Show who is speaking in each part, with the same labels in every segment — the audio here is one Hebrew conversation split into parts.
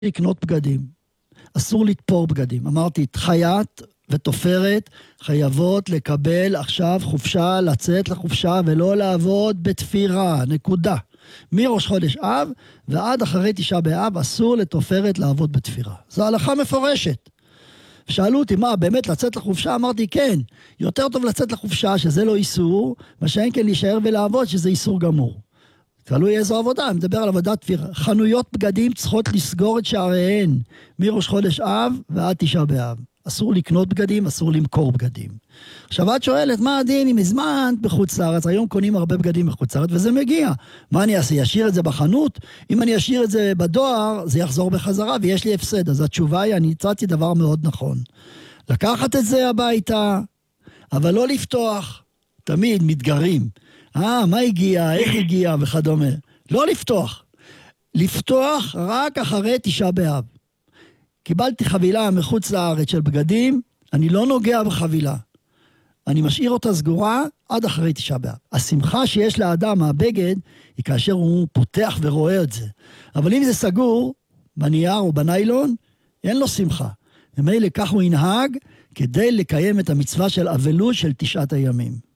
Speaker 1: לקנות בגדים. אסור לתפור בגדים. אמרתי, חייט ותופרת חייבות לקבל עכשיו חופשה, לצאת לחופשה ולא לעבוד בתפירה, נקודה. מראש חודש אב ועד אחרי תשעה באב אסור לתופרת לעבוד בתפירה. זו הלכה מפורשת. שאלו אותי, מה, באמת לצאת לחופשה? אמרתי, כן. יותר טוב לצאת לחופשה, שזה לא איסור, מה שאין כן להישאר ולעבוד, שזה איסור גמור. תלוי איזו עבודה, אני מדבר על עבודת תפירה. חנויות בגדים צריכות לסגור את שעריהן, מראש חודש אב ועד תשעה באב. אסור לקנות בגדים, אסור למכור בגדים. עכשיו את שואלת, מה הדין אם מזמן בחוץ לארץ, היום קונים הרבה בגדים בחוץ לארץ, וזה מגיע. מה אני אעשה? ישאיר את זה בחנות? אם אני אשאיר את זה בדואר, זה יחזור בחזרה, ויש לי הפסד. אז התשובה היא, אני הצעתי דבר מאוד נכון. לקחת את זה הביתה, אבל לא לפתוח. תמיד מתגרים. מה הגיע, איך הגיע וכדומה. לא לפתוח. לפתוח רק אחרי תשעה באב. קיבלתי חבילה מחוץ לארץ של בגדים, אני לא נוגע בחבילה. אני משאיר אותה סגורה עד אחרי תשעה באב. השמחה שיש לאדם מהבגד היא כאשר הוא פותח ורואה את זה. אבל אם זה סגור, בנייר או בניילון, אין לו שמחה. ומילא כך הוא ינהג כדי לקיים את המצווה של אבלות של 9 הימים.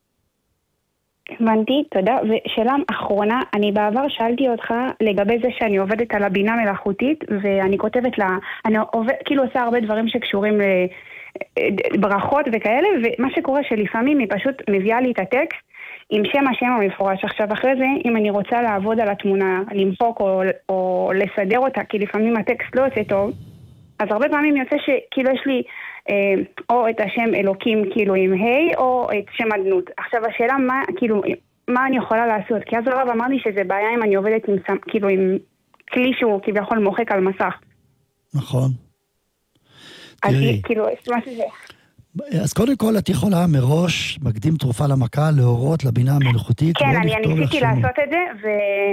Speaker 2: הבנתי, תודה. ושאלה אחרונה, אני בעבר שאלתי אותך לגבי זה שאני עובדת על הבינה מלאכותית, ואני כותבת לה, אני כאילו עושה הרבה דברים שקשורים לברכות וכאלה, ומה שקורה שלפעמים היא פשוט מביאה לי את הטקסט עם השם המפורש. עכשיו אחרי זה, אם אני רוצה לעבוד על התמונה, למחוק או לסדר אותה, כי לפעמים הטקסט לא יוצא טוב, אז הרבה פעמים יוצא שכאילו יש לי או את השם אלוקים כאילו עם היי, או את שם אדנות. עכשיו השאלה מה אני יכולה לעשות? כי אז הרב אמר לי שזה בעיה אם אני עובדת כאילו עם כלי שהוא כביכול מוחק על מסך.
Speaker 1: נכון.
Speaker 2: אז כאילו, מה שזה?
Speaker 1: אז קודם כל את יכולה מראש, מקדים תרופה למכה, להורות לבינה המלאכותית.
Speaker 2: כן, אני ניסיתי לעשות את זה,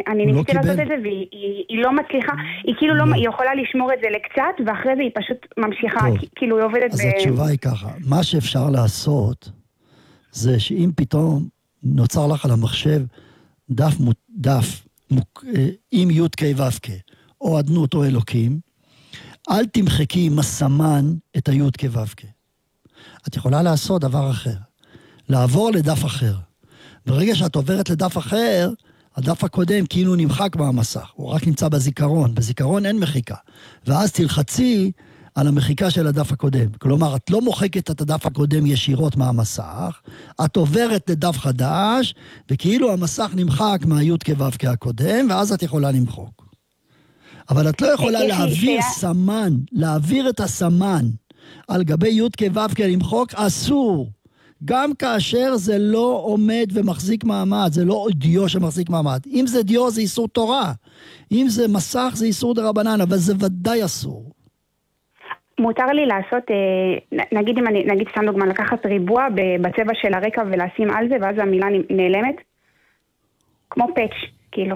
Speaker 2: והיא לא מצליחה, היא כאילו לא, היא יכולה לשמור את זה לקצת, ואחרי זה היא פשוט ממשיכה, כאילו היא עובדת
Speaker 1: אז התשובה היא ככה, מה שאפשר לעשות, זה שאם פתאום נוצר לך על המחשב דף עם י' כ' ו' כ', או אדנות או אלוקים, אל תמחקי עם הסמן את הי' כ' ו' כ'. את יכולה לעשות דבר אחר, לעבור לדף אחר. ברגע שאת עוברת לדף אחר, הדף הקודם כאילו נמחק מהמסך, הוא רק נמצא בזיכרון, בזיכרון אין מחיקה, ואז תלחצי על המחיקה של הדף הקודם, כלומר את לא מוחקת את הדף הקודם ישירות מהמסך, את עוברת לדף חדש, וכאילו המסך נמחק מהי' כ' ו' כ' הקודם, ואז את יכולה למחוק. אבל את לא יכולה להעביר סמן, להעביר את הסמן, על גבי י' כ' ו' כ' למחוק, אסור. גם כאשר זה לא עומד ומחזיק מעמד, זה לא דיו שמחזיק מעמד. אם זה דיו זה איסור תורה. אם זה מסך זה איסור דרבנן, אבל זה ודאי אסור.
Speaker 2: מותר לי לעשות, נגיד סתם דוגמה, לקחת ריבוע בצבע של הרקע ולשים על זה, ואז המילה נעלמת? כמו פאץ', כאילו.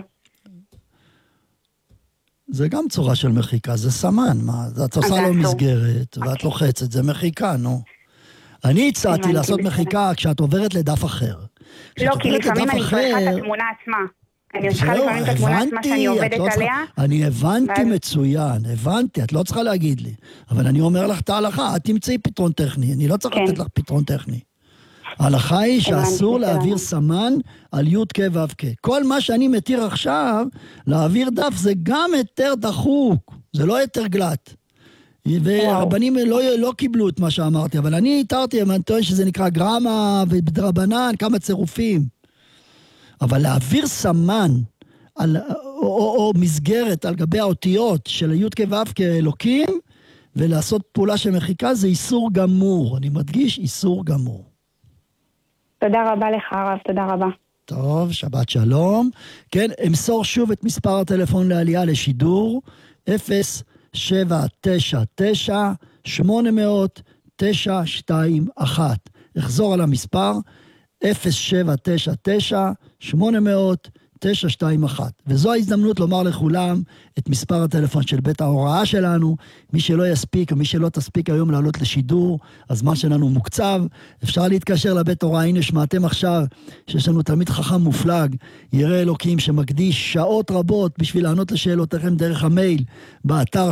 Speaker 1: זה גם צורה של מחיקה, זה סמן, מה? את עושה לו מסגרת, ואת לוחצת, זה מחיקה, נו. אני הצעתי לעשות מחיקה כשאת עוברת לדף אחר.
Speaker 2: לא, כי לפעמים אני צריכה את התמונה עצמה. אני צריכה לפעמים את התמונה עצמה שאני עובדת עליה.
Speaker 1: אני הבנתי מצוין, הבנתי, את לא צריכה להגיד לי. אבל אני אומר לך את ההלכה, את תמצאי פתרון טכני, אני לא צריך לתת לך פתרון טכני. ההלכה היא שאסור להעביר סמן על י' כ' ו' כ'. כל מה שאני מתיר עכשיו, להעביר דף זה גם היתר דחוק, זה לא היתר גלת. והרבנים לא קיבלו את מה שאמרתי, אבל אני התרתי, אני טוען שזה נקרא גרמה ובדרבנן, כמה צירופים. אבל להעביר סמן או מסגרת על גבי האותיות של י' כ' ו' כאלוקים, ולעשות פעולה של מחיקה זה איסור גמור. אני מדגיש איסור גמור.
Speaker 2: תודה רבה לך הרב, תודה רבה.
Speaker 1: טוב, שבת שלום. כן, אמסור שוב את מספר הטלפון לעלייה לשידור, 0799-800-921. אחזור על המספר, 0799-800-921. 921. וזו ההזדמנות לומר לכולם את מספר הטלפון של בית ההוראה שלנו. מי שלא יספיק או מי שלא תספיק היום לעלות לשידור, הזמן שלנו מוקצב. אפשר להתקשר לבית ההוראה. הנה שמעתם עכשיו שיש לנו תלמיד חכם מופלג, ירא אלוקים, שמקדיש שעות רבות בשביל לענות לשאלותיכם דרך המייל באתר